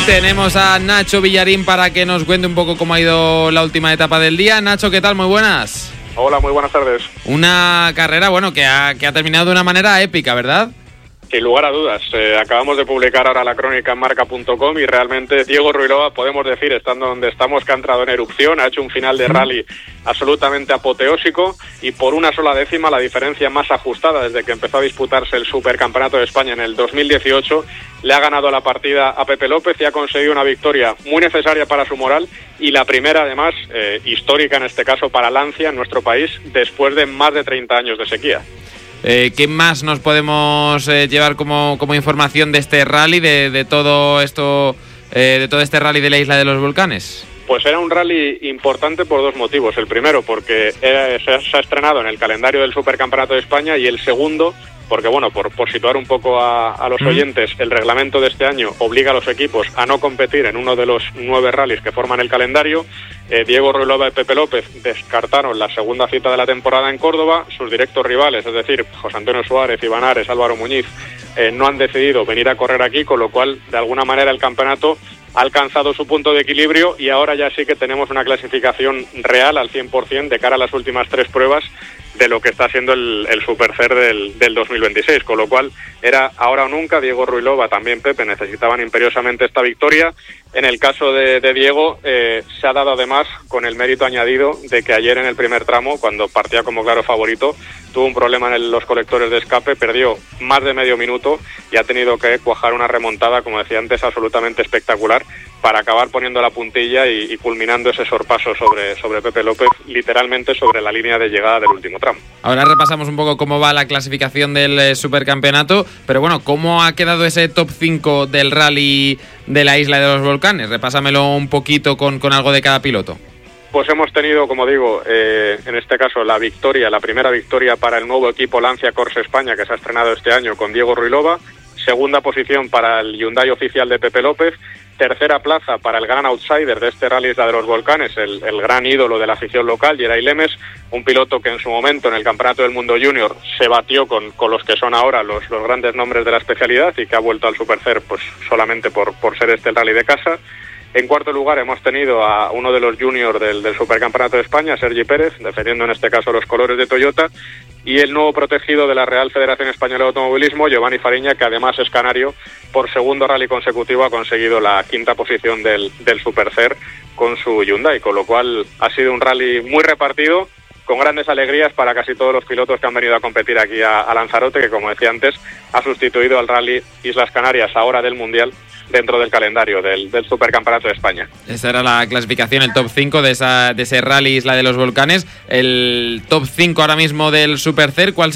Tenemos a Nacho Villarín para que nos cuente un poco cómo ha ido la última etapa del día. Nacho, ¿qué tal? Muy buenas. Hola, muy buenas tardes. Una carrera, bueno, que ha terminado de una manera épica, ¿verdad? Sin lugar a dudas. Acabamos de publicar ahora la crónica en marca.com y realmente Diego Ruilova, podemos decir, estando donde estamos, que ha entrado en erupción, ha hecho un final de rally absolutamente apoteósico y por una sola décima, la diferencia más ajustada desde que empezó a disputarse el Supercampeonato de España en el 2018, le ha ganado la partida a Pepe López y ha conseguido una victoria muy necesaria para su moral y la primera, además, histórica en este caso para Lancia, en nuestro país, después de más de 30 años de sequía. ¿Qué más nos podemos llevar como información de este rally, de todo esto, de todo este rally de la Isla de los Volcanes? Pues era un rally importante por dos motivos. El primero, porque se ha estrenado en el calendario del Supercampeonato de España, y el segundo, porque bueno, por situar un poco a los oyentes, el reglamento de este año obliga a los equipos a no competir en uno de los 9 rallies que forman el calendario. Diego Ruilova y Pepe López descartaron la segunda cita de la temporada en Córdoba. Sus directos rivales, es decir, José Antonio Suárez, Iván Ares, Álvaro Muñiz, no han decidido venir a correr aquí, con lo cual, de alguna manera, el campeonato ha alcanzado su punto de equilibrio y ahora ya sí que tenemos una clasificación real al 100% de cara a las últimas 3 pruebas de lo que está siendo el Supercer del 2026, con lo cual era ahora o nunca. Diego Ruilova, también Pepe, necesitaban imperiosamente esta victoria. En el caso de Diego, se ha dado además con el mérito añadido de que ayer en el primer tramo, cuando partía como claro favorito, tuvo un problema en los colectores de escape, perdió más de medio minuto y ha tenido que cuajar una remontada, como decía antes, absolutamente espectacular para acabar poniendo la puntilla y culminando ese sorpaso sobre Pepe López, literalmente sobre la línea de llegada del último tramo. Ahora repasamos un poco cómo va la clasificación del Supercampeonato, pero bueno, ¿cómo ha quedado ese top 5 del rally de la Isla de los Volcanes? Repásamelo un poquito con algo de cada piloto. Pues hemos tenido, como digo, en este caso la primera victoria para el nuevo equipo Lancia Corse España, que se ha estrenado este año con Diego Ruilova. Segunda posición para el Hyundai oficial de Pepe López. Tercera plaza para el gran outsider de este rally Isla de los Volcanes, el gran ídolo de la afición local, Geray Lemes, un piloto que en su momento en el Campeonato del Mundo Junior se batió con los que son ahora los grandes nombres de la especialidad y que ha vuelto al Supercer pues solamente por ser este el rally de casa. En cuarto lugar hemos tenido a uno de los juniors del Supercampeonato de España, Sergi Pérez, defendiendo en este caso los colores de Toyota, y el nuevo protegido de la Real Federación Española de Automovilismo, Giovanni Fariña, que además es canario, por segundo rally consecutivo ha conseguido la quinta posición del Supercer con su Hyundai, con lo cual ha sido un rally muy repartido, con grandes alegrías para casi todos los pilotos que han venido a competir aquí a Lanzarote, que como decía antes, ha sustituido al rally Islas Canarias, ahora del Mundial, dentro del calendario del Supercampeonato de España. Esa era la clasificación, el top 5 de ese rally Isla de los Volcanes. El top 5 ahora mismo del Supercer, ¿cuál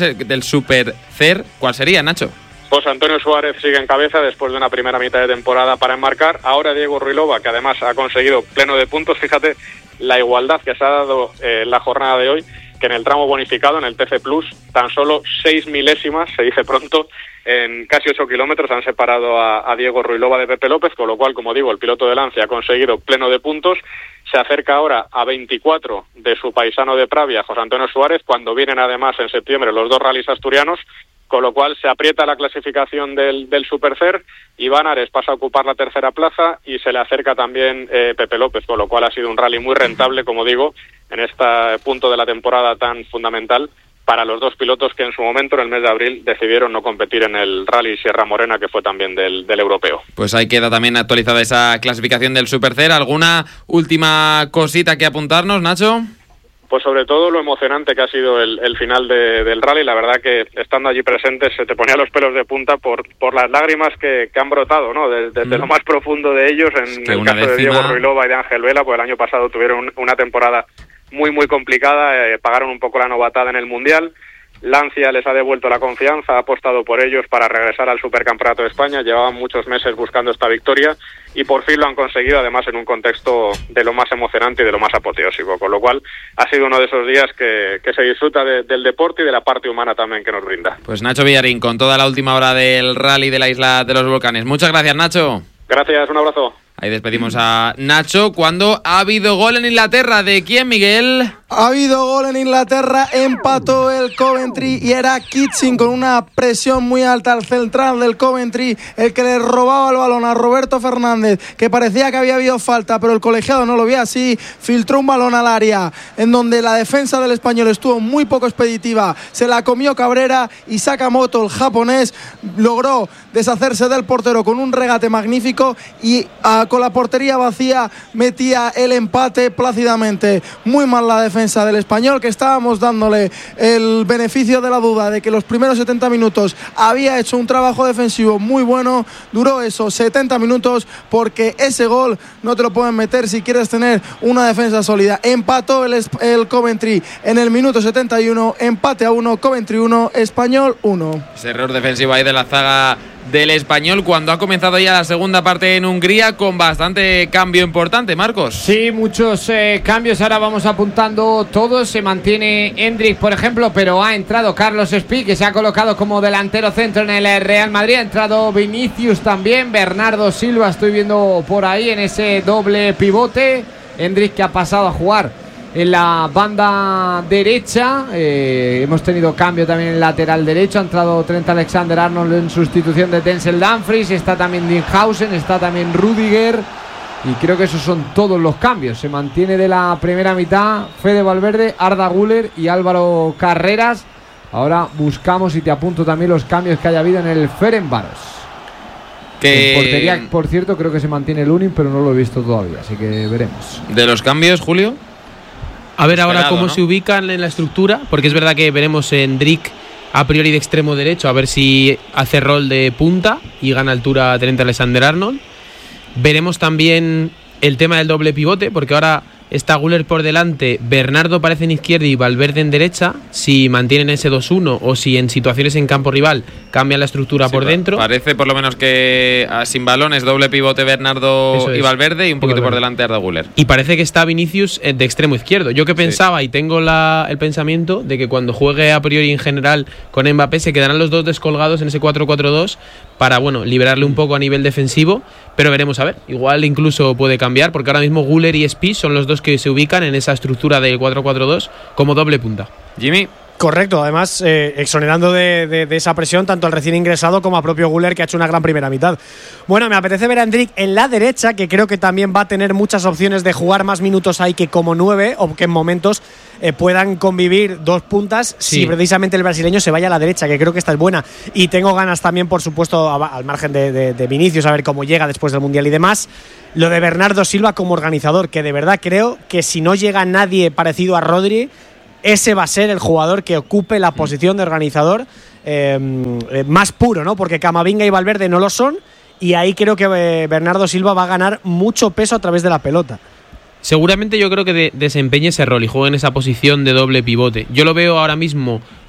sería, Nacho? José Antonio Suárez sigue en cabeza después de una primera mitad de temporada para enmarcar. Ahora Diego Ruilova, que además ha conseguido pleno de puntos. Fíjate la igualdad que se ha dado la jornada de hoy, que en el tramo bonificado, en el TC Plus, tan solo 6 milésimas, se dice pronto, en casi 8 kilómetros han separado a Diego Ruilova de Pepe López, con lo cual, como digo, el piloto de Lancia ha conseguido pleno de puntos. Se acerca ahora a 24 de su paisano de Pravia, José Antonio Suárez, cuando vienen además en septiembre los 2 rallies asturianos, con lo cual se aprieta la clasificación del Supercer. Iván Ares pasa a ocupar la tercera plaza y se le acerca también Pepe López, con lo cual ha sido un rally muy rentable, como digo, en este punto de la temporada tan fundamental para los 2 pilotos que en su momento, en el mes de abril, decidieron no competir en el Rally Sierra Morena, que fue también del europeo. Pues ahí queda también actualizada esa clasificación del Supercer. ¿Alguna última cosita que apuntarnos, Nacho? Pues sobre todo lo emocionante que ha sido el final del rally. La verdad que estando allí presentes se te ponía los pelos de punta por las lágrimas que han brotado, ¿no? Desde lo más profundo de ellos, en el caso de Diego Ruilova y de Ángel Vela, pues el año pasado tuvieron una temporada muy muy complicada, pagaron un poco la novatada en el Mundial. Lancia les ha devuelto la confianza, ha apostado por ellos para regresar al Supercampeonato de España. Llevaban muchos meses buscando esta victoria y por fin lo han conseguido, además en un contexto de lo más emocionante y de lo más apoteósico, con lo cual ha sido uno de esos días que se disfruta del deporte y de la parte humana también que nos brinda. Pues Nacho Villarín, con toda la última hora del rally de la Isla de los Volcanes. Muchas gracias, Nacho. Gracias, un abrazo. Ahí despedimos a Nacho cuando ha habido gol en Inglaterra. ¿De quién, Miguel? Ha habido gol en Inglaterra, empató el Coventry y era Kitching con una presión muy alta al central del Coventry, el que le robaba el balón a Roberto Fernández, que parecía que había habido falta, pero el colegiado no lo vio así, filtró un balón al área en donde la defensa del Español estuvo muy poco expeditiva, se la comió Cabrera y Sakamoto, el japonés, logró deshacerse del portero con un regate magnífico y con la portería vacía metía el empate plácidamente. Muy mal la defensa del Español, que estábamos dándole el beneficio de la duda de que los primeros 70 minutos había hecho un trabajo defensivo muy bueno. Duró esos 70 minutos porque ese gol no te lo pueden meter si quieres tener una defensa sólida. Empató el Coventry en el minuto 71, empate a 1, Coventry 1, Español 1. Ese error defensivo ahí de la zaga del Español cuando ha comenzado ya la segunda parte en Hungría con bastante cambio importante, Marcos. Sí, muchos cambios, ahora vamos apuntando todos. Se mantiene Hendrik, por ejemplo, pero ha entrado Carlos Espí, que se ha colocado como delantero centro en el Real Madrid. Ha entrado Vinicius también, Bernardo Silva estoy viendo por ahí en ese doble pivote. Hendrik, que ha pasado a jugar en la banda derecha. Hemos tenido cambio también en el lateral derecho. Ha entrado Trent Alexander-Arnold en sustitución de Denzel Dumfries. Está también Dinhausen, está también Rudiger. Y creo que esos son todos los cambios. Se mantiene de la primera mitad Fede Valverde, Arda Güler y Álvaro Carreras. Ahora buscamos y te apunto también los cambios que haya habido en el Ferencváros. En portería, por cierto, creo que se mantiene Lunin, pero no lo he visto todavía, así que veremos. ¿De los cambios, Julio? A ver ahora Esperado, cómo ¿no? se ubican en la estructura, porque es verdad que veremos en Hendrik a priori de extremo derecho, a ver si hace rol de punta y gana altura a Trent Alexander-Arnold. Veremos también el tema del doble pivote, porque ahora está Güler por delante, Bernardo parece en izquierda y Valverde en derecha. Si mantienen ese 2-1 o si en situaciones en campo rival cambian la estructura por dentro. Parece por lo menos que sin balones doble pivote Bernardo y Valverde y un poquito por delante Arda Güler. Y parece que está Vinicius de extremo izquierdo. Yo que pensaba y tengo el pensamiento de que cuando juegue a priori en general con Mbappé se quedarán los dos descolgados en ese 4-4-2 para, bueno, liberarle un poco a nivel defensivo, pero veremos a ver. Igual incluso puede cambiar, porque ahora mismo Güler y Spies son los dos que se ubican en esa estructura del 4-4-2 como doble punta. Jimmy. Correcto, además exonerando de esa presión tanto al recién ingresado como a propio Güler, que ha hecho una gran primera mitad. Bueno, me apetece ver a Hendrik en la derecha, que creo que también va a tener muchas opciones de jugar más minutos ahí que como 9, o que en momentos puedan convivir dos puntas, si precisamente el brasileño se vaya a la derecha, que creo que esta es buena. Y tengo ganas también, por supuesto, al margen de Vinicius, a ver cómo llega después del Mundial y demás. Lo de Bernardo Silva como organizador, que de verdad creo que si no llega nadie parecido a Rodri, ese va a ser el jugador que ocupe la posición de organizador más puro, ¿no? Porque Camavinga y Valverde no lo son, y ahí creo que Bernardo Silva va a ganar mucho peso a través de la pelota. Seguramente yo creo que desempeñe ese rol y juegue en esa posición de doble pivote. Yo lo veo ahora mismo